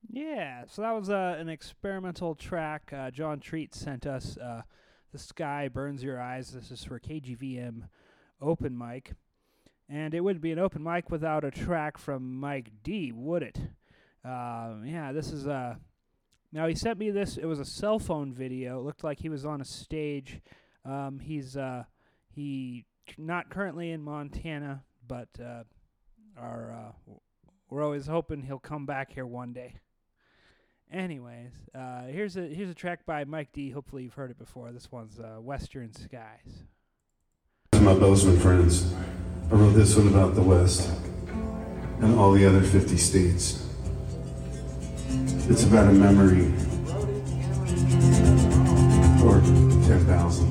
Yeah, so that was an experimental track John Treat sent us. The Sky Burns Your Eyes. This is for KGVM Open Mic. And it wouldn't be an open mic without a track from Mike D, would it? Yeah, this is now he sent me this. It was a cell phone video. It looked like he was on a stage. He not currently in Montana, but we're always hoping he'll come back here one day. Anyways, here's a track by Mike D. Hopefully you've heard it before. This one's Western Skies. My Bozeman friends, I wrote this one about the West and all the other 50 states. It's about a memory, or 10,000.